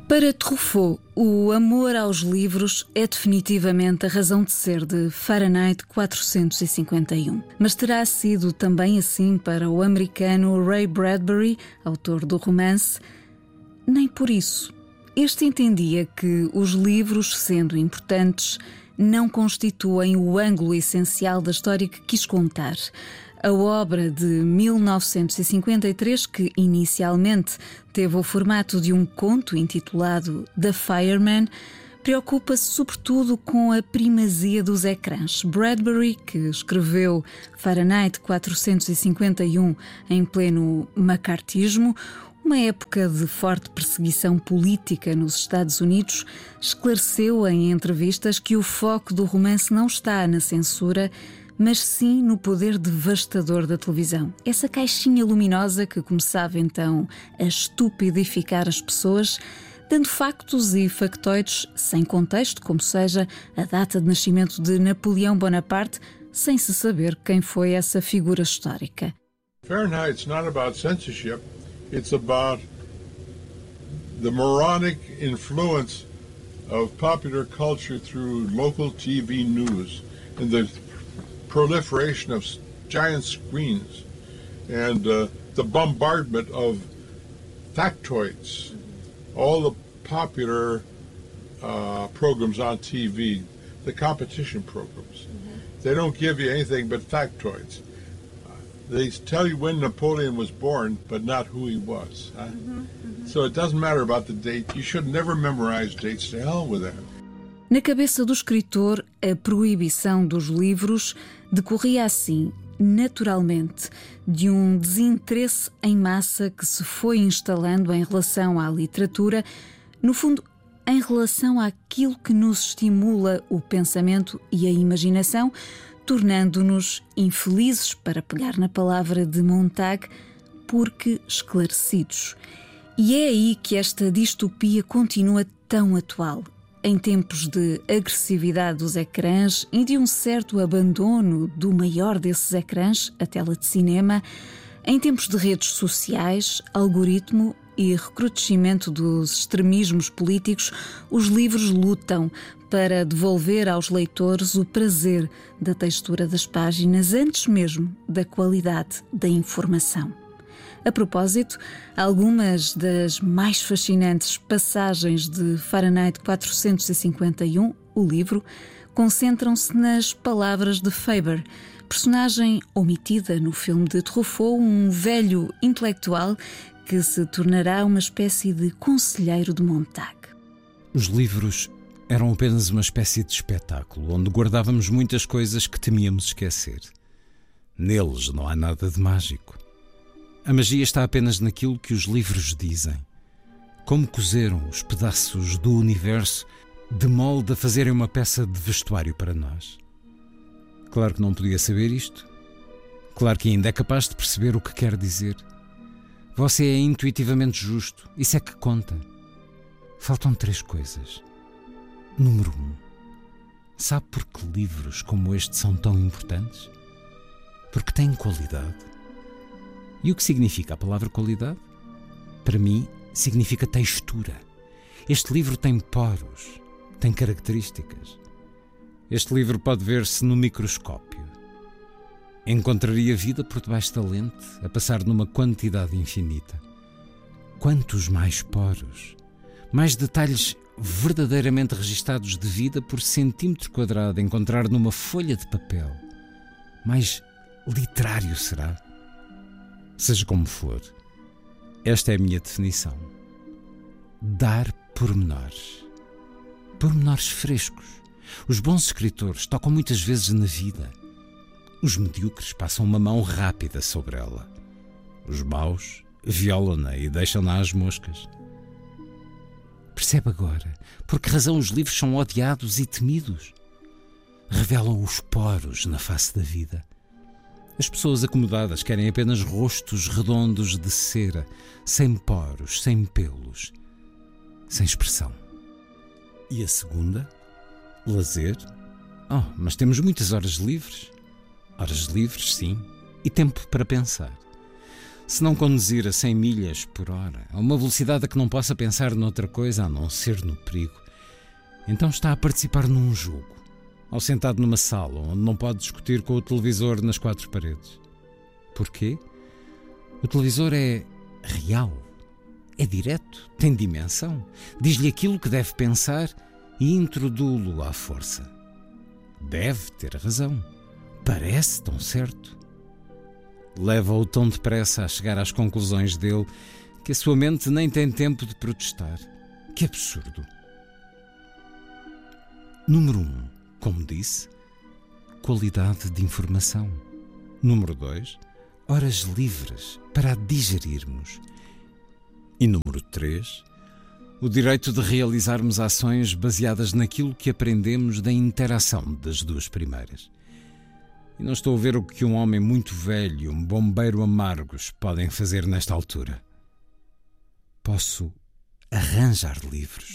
Para Truffaut, o amor aos livros é definitivamente a razão de ser de Fahrenheit 451. Mas terá sido também assim para o americano Ray Bradbury, autor do romance? Nem por isso. Este entendia que os livros, sendo importantes, não constituem o ângulo essencial da história que quis contar. A obra de 1953, que inicialmente teve o formato de um conto intitulado The Fireman, preocupa-se sobretudo com a primazia dos ecrãs. Bradbury, que escreveu Fahrenheit 451 em pleno macartismo, uma época de forte perseguição política nos Estados Unidos, esclareceu em entrevistas que o foco do romance não está na censura, mas sim no poder devastador da televisão. Essa caixinha luminosa que começava então a estupidificar as pessoas, dando factos e factoides sem contexto, como seja a data de nascimento de Napoleão Bonaparte, sem se saber quem foi essa figura histórica. Fahrenheit's not about censorship, it's about the moronic influence of popular culture through local TV news and the proliferation of giant screens and the bombardment of factoids. All the popular programs on TV, the competition programs, they don't give you anything but factoids. They tell you when Napoleon was born, but not who he was. Huh? So it doesn't matter about the date. You should never memorize dates. To hell with that. Na cabeça do escritor, a proibição dos livros decorria assim, naturalmente, de um desinteresse em massa que se foi instalando em relação à literatura, no fundo, em relação àquilo que nos estimula o pensamento e a imaginação, tornando-nos infelizes, para pegar na palavra de Montag, porque esclarecidos. E é aí que esta distopia continua tão atual. Em tempos de agressividade dos ecrãs e de um certo abandono do maior desses ecrãs, a tela de cinema, em tempos de redes sociais, algoritmo e recrudescimento dos extremismos políticos, os livros lutam para devolver aos leitores o prazer da textura das páginas antes mesmo da qualidade da informação. A propósito, algumas das mais fascinantes passagens de Fahrenheit 451, o livro, concentram-se nas palavras de Faber, personagem omitida no filme de Truffaut, um velho intelectual que se tornará uma espécie de conselheiro de Montag. Os livros eram apenas uma espécie de espetáculo, onde guardávamos muitas coisas que temíamos esquecer. Neles não há nada de mágico. A magia está apenas naquilo que os livros dizem. Como cozeram os pedaços do universo de molde a fazerem uma peça de vestuário para nós. Claro que não podia saber isto. Claro que ainda é capaz de perceber o que quer dizer. Você é intuitivamente justo. Isso é que conta. Faltam 3 coisas. Número 1. Sabe por que livros como este são tão importantes? Porque têm qualidade. E o que significa a palavra qualidade? Para mim, significa textura. Este livro tem poros, tem características. Este livro pode ver-se no microscópio. Encontraria vida por debaixo da lente, a passar numa quantidade infinita. Quantos mais poros, mais detalhes verdadeiramente registados de vida por centímetro quadrado encontrar numa folha de papel, mais literário será? Seja como for, esta é a minha definição. Dar pormenores. Pormenores frescos. Os bons escritores tocam muitas vezes na vida. Os medíocres passam uma mão rápida sobre ela. Os maus violam-na e deixam-na às moscas. Percebe agora por que razão os livros são odiados e temidos? Revelam os poros na face da vida. As pessoas acomodadas querem apenas rostos redondos de cera, sem poros, sem pelos, sem expressão. E a segunda? Lazer? Oh, mas temos muitas horas livres. Horas livres, sim, e tempo para pensar. Se não conduzir a 100 milhas por hora, a uma velocidade a que não possa pensar noutra coisa a não ser no perigo, então está a participar num jogo, ou sentado numa sala onde não pode discutir com o televisor nas 4 paredes. Porquê? O televisor é real, é direto, tem dimensão, diz-lhe aquilo que deve pensar e introduz-lo à força. Deve ter razão, parece tão certo. Leva-o tão depressa a chegar às conclusões dele que a sua mente nem tem tempo de protestar. Que absurdo! Número 1, como disse, qualidade de informação. Número 2, horas livres para a digerirmos. E número 3, o direito de realizarmos ações baseadas naquilo que aprendemos da interação das 2 primeiras. E não estou a ver o que um homem muito velho e um bombeiro amargos podem fazer nesta altura. Posso arranjar livros.